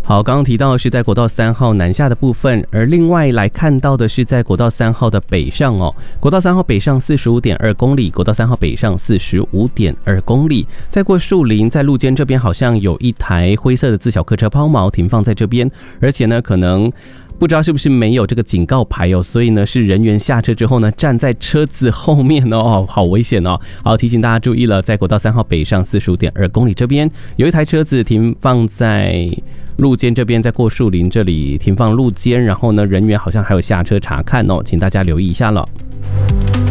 好，刚刚提到的是在国道3号南下的部分，而另外来看到的是在国道3号的北上哦。国道3号北上 45.2 公里，国道3号北上 45.2 公里。再过树林，在路肩这边好像有一台灰色的自小客车抛锚停放在这边，而且呢可能不知道是不是没有这个警告牌哦，所以呢是人员下车之后呢站在车子后面哦，好危险哦。好，提醒大家注意了，在国道3号北上 45.2 公里这边有一台车子停放在路肩这边，在过树林这里停放路肩，然后呢人员好像还有下车查看哦，请大家留意一下了。